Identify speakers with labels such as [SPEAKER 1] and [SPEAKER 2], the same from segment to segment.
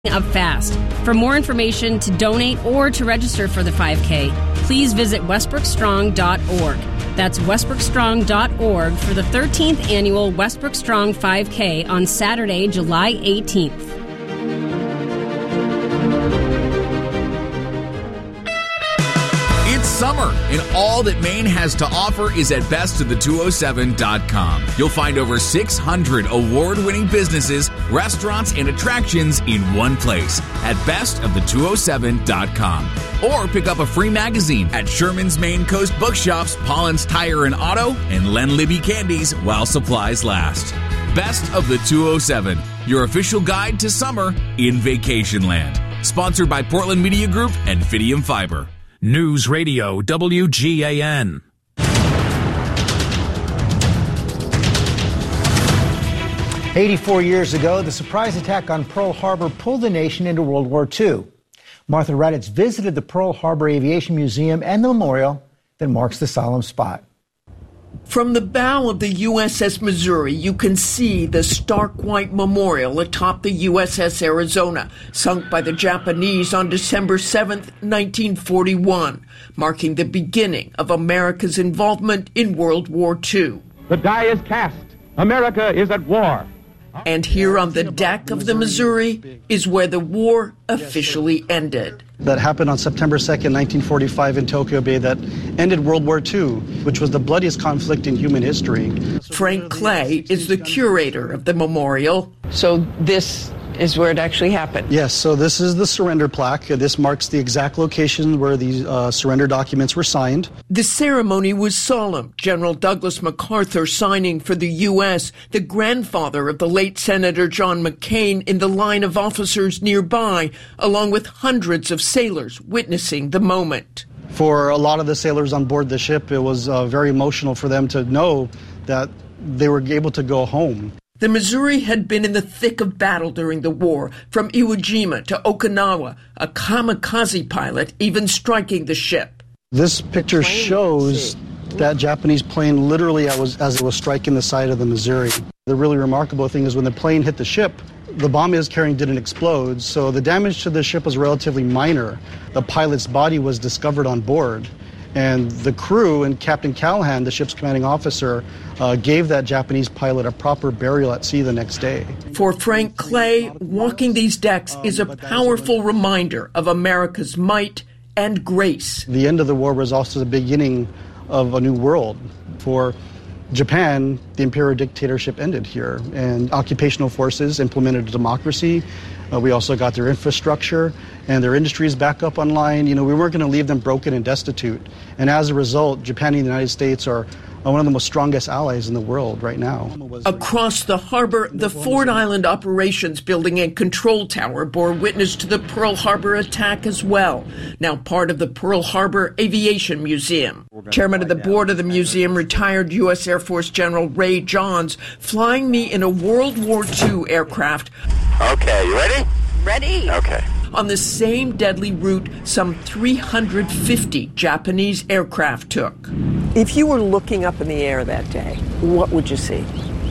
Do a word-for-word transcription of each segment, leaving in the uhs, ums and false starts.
[SPEAKER 1] Up fast. For more information, to donate, or to register for the five K, please visit westbrook strong dot org. That's westbrook strong dot org for the thirteenth annual Westbrook Strong five K on Saturday, July eighteenth.
[SPEAKER 2] It's summer, and all that Maine has to offer is at best of the two oh seven dot com. You'll find over six hundred award-winning businesses, restaurants, and attractions in one place at best of the two oh seven dot com. Or pick up a free magazine at Sherman's Maine Coast Bookshops, Pollen's Tire and Auto, and Len Libby Candies while supplies last. Best of the two oh seven, your official guide to summer in Vacationland. Sponsored by Portland Media Group and Fidium Fiber.
[SPEAKER 3] News Radio W G A N.
[SPEAKER 4] eighty-four years ago, the surprise attack on Pearl Harbor pulled the nation into World War Two. Martha Raddatz visited the Pearl Harbor Aviation Museum and the memorial that marks the solemn spot.
[SPEAKER 5] From the bow of the U S S Missouri, you can see the stark white memorial atop the U S S Arizona, sunk by the Japanese on December seventh, nineteen forty-one, marking the beginning of America's involvement in World War Two.
[SPEAKER 6] The die is cast. America is at war.
[SPEAKER 5] And here on the deck of the Missouri is where the war officially ended.
[SPEAKER 7] That happened on September second, nineteen forty-five in Tokyo Bay that ended World War Two, which was the bloodiest conflict in human history.
[SPEAKER 5] Frank Clay is the curator of the memorial.
[SPEAKER 8] So this is where it actually happened?
[SPEAKER 7] Yes, so this is the surrender plaque. This marks the exact location where these uh, surrender documents were signed.
[SPEAKER 5] The ceremony was solemn. General Douglas MacArthur signing for the U S, the grandfather of the late Senator John McCain in the line of officers nearby, along with hundreds of sailors witnessing the moment.
[SPEAKER 7] For a lot of the sailors on board the ship, it was uh, very emotional for them to know that they were able to go home.
[SPEAKER 5] The Missouri had been in the thick of battle during the war, from Iwo Jima to Okinawa, a kamikaze pilot even striking the ship.
[SPEAKER 7] This picture shows that Japanese plane literally as it was striking the side of the Missouri. The really remarkable thing is when the plane hit the ship, the bomb it was carrying didn't explode, so the damage to the ship was relatively minor. The pilot's body was discovered on board. And the crew and Captain Callahan, the ship's commanding officer, uh, gave that Japanese pilot a proper burial at sea the next day.
[SPEAKER 5] For Frank Clay, walking these decks is a powerful reminder of America's might and grace.
[SPEAKER 7] The end of the war was also the beginning of a new world. For Japan, the imperial dictatorship ended here, and occupational forces implemented a democracy. Uh, we also got their infrastructure and their industries back up online. You know, we weren't going to leave them broken and destitute. And as a result, Japan and the United States are one of the most strongest allies in the world right now.
[SPEAKER 5] Across the harbor, the Ford Island Operations Building and Control Tower bore witness to the Pearl Harbor attack as well, now part of the Pearl Harbor Aviation Museum. Chairman of the board of the museum, retired U S Air Force General Ray Johns, flying me in a World War Two aircraft.
[SPEAKER 9] Okay, you ready?
[SPEAKER 10] Ready.
[SPEAKER 9] Okay.
[SPEAKER 5] On the same deadly route some three hundred fifty Japanese aircraft took.
[SPEAKER 8] If you were looking up in the air that day, what would you see?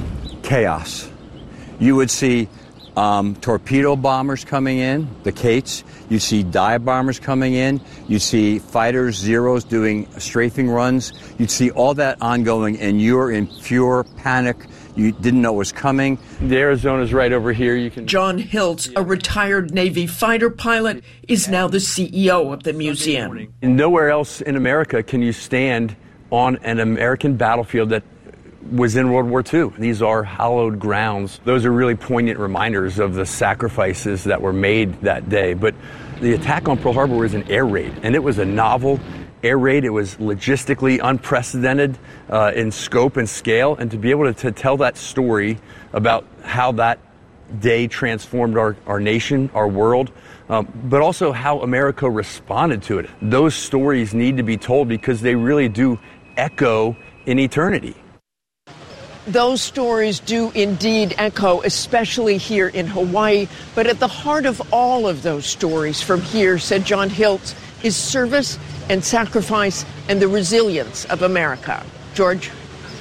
[SPEAKER 11] Chaos. You would see um, torpedo bombers coming in, the Kates. You'd see dive bombers coming in. You'd see fighters, Zeros doing strafing runs. You'd see all that ongoing, and you're in pure panic. You didn't know it was coming.
[SPEAKER 6] The Arizona's right over here. You can.
[SPEAKER 5] John Hiltz, a retired Navy fighter pilot, is now the C E O of the museum.
[SPEAKER 6] Nowhere else in America can you stand on an American battlefield that was in World War Two. These are hallowed grounds. Those are really poignant reminders of the sacrifices that were made that day. But the attack on Pearl Harbor was an air raid, and it was a novel air raid. It was logistically unprecedented uh, in scope and scale, and to be able to, to tell that story about how that day transformed our, our nation, our world, um, but also how America responded to it. Those stories need to be told because they really do echo in eternity.
[SPEAKER 5] Those stories do indeed echo, especially here in Hawaii. But at the heart of all of those stories from here, said John Hiltz, is service and sacrifice and the resilience of America. George?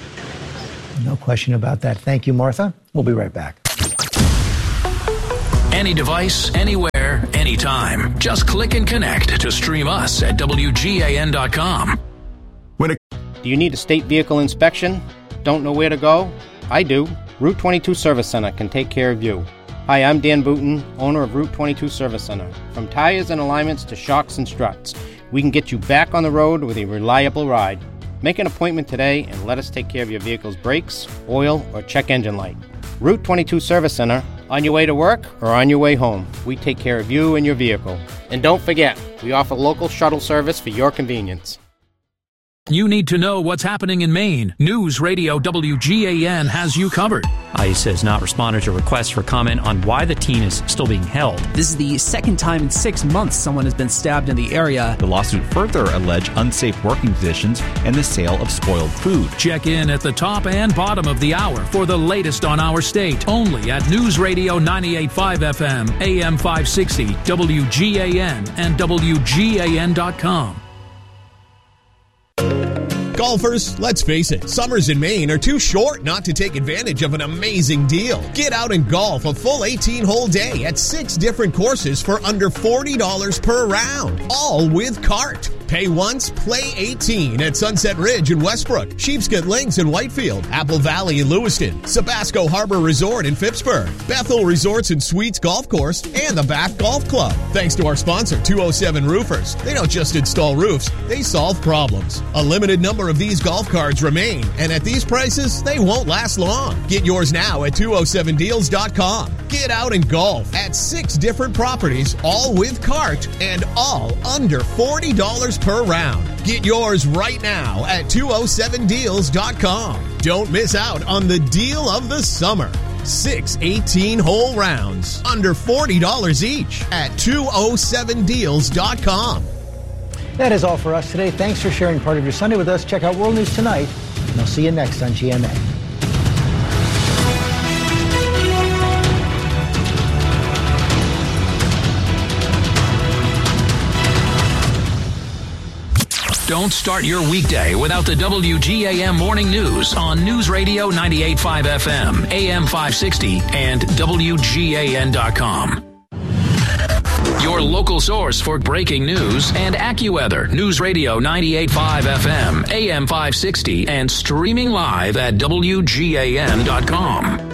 [SPEAKER 4] No question about that. Thank you, Martha. We'll be right back.
[SPEAKER 3] any device, anywhere, anytime. Just click and connect to stream us at W G A N dot com.
[SPEAKER 9] When a- Do you need a state vehicle inspection? Don't know where to go? I do. Route twenty-two Service Center can take care of you. Hi, I'm Dan Booton, owner of Route twenty-two Service Center. From tires and alignments to shocks and struts, we can get you back on the road with a reliable ride. Make an appointment today and let us take care of your vehicle's brakes, oil, or check engine light. Route twenty-two Service Center, on your way to work or on your way home. We take care of you and your vehicle. And don't forget, we offer local shuttle service for your convenience.
[SPEAKER 3] You need to know what's happening in Maine. News Radio W G A N has you covered.
[SPEAKER 10] ICE has not responded to requests for comment on why the teen is still being held.
[SPEAKER 12] This is the second time in six months someone has been stabbed in the area.
[SPEAKER 13] The lawsuit further alleged unsafe working conditions and the sale of spoiled food.
[SPEAKER 3] Check in at the top and bottom of the hour for the latest on our state. Only at News Radio ninety-eight point five F M, A M five sixty, W G A N, and W G A N dot com.
[SPEAKER 14] Golfers, let's face it, summers in Maine are too short not to take advantage of an amazing deal. Get out and golf a full eighteen-hole day at six different courses for under forty dollars per round, all with cart. Pay once, play eighteen at Sunset Ridge in Westbrook, Sheepscot Links in Whitefield, Apple Valley in Lewiston, Sabasco Harbor Resort in Phippsburg, Bethel Resorts and Suites Golf Course, and the Bath Golf Club. Thanks to our sponsor, two oh seven Roofers. They don't just install roofs, they solve problems. A limited number of these golf cards remain, and at these prices, they won't last long. Get yours now at two oh seven deals dot com. Get out and golf at six different properties, all with cart, and all under forty dollars per round. Get yours right now at two oh seven deals dot com. Don't miss out on the deal of the summer. Six eighteen-hole rounds, under forty dollars each at two oh seven deals dot com.
[SPEAKER 4] That is all for us today. Thanks for sharing part of your Sunday with us. Check out World News Tonight, and I'll see you next on G M A.
[SPEAKER 3] Don't start your weekday without the W G A M Morning News on News Radio ninety-eight point five F M, A M five sixty, and W G A N dot com. Your local source for breaking news and AccuWeather. News Radio ninety-eight point five F M, A M five sixty, and streaming live at W G A N dot com.